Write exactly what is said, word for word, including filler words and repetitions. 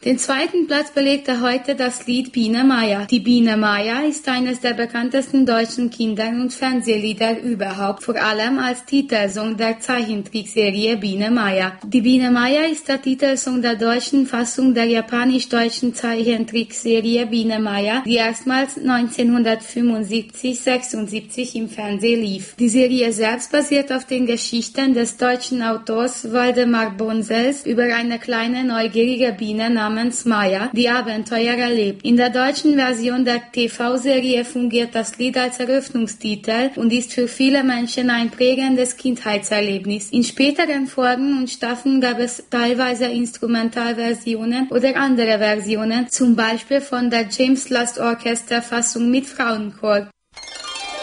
Den zweiten Platz belegte heute das Lied Biene Maya. Die Biene Maya ist eines der bekanntesten deutschen Kinder- und Fernsehlieder überhaupt, vor allem als Titelsong der Zeichentrickserie Biene Maya. Die Biene Maya ist der Titelsong der deutschen Fassung der japanisch-deutschen Zeichentrickserie Biene Maya, die erstmals neunzehnhundertfünfundsiebzig sechsundsiebzig im Fernsehen lief. Die Serie selbst basiert auf den Geschichten des deutschen Autors Waldemar Bonsels über eine kleine neugierige Biene namens Maya, die Abenteuer erlebt. In der deutschen Version der T V-Serie fungiert das Lied als Eröffnungstitel und ist für viele Menschen ein prägendes Kindheitserlebnis. In späteren Folgen und Staffeln gab es teilweise Instrumentalversionen oder andere Versionen, zum Beispiel von der James Last Orchester Fassung mit Frauenchor.